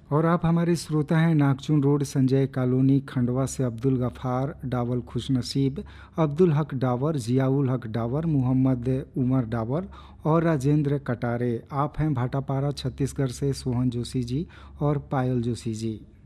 और आप हमारे श्रोता हैं नागचुन रोड, संजय कॉलोनी, खंडवा से अब्दुल गफ़ार डावर, खुशनसीब, अब्दुल हक डावर, जियाउल हक डावर, मोहम्मद उमर डावर और राजेंद्र कटारे। आप हैं भाटापारा छत्तीसगढ़ से सोहन जोशी जी और पायल जोशी जी।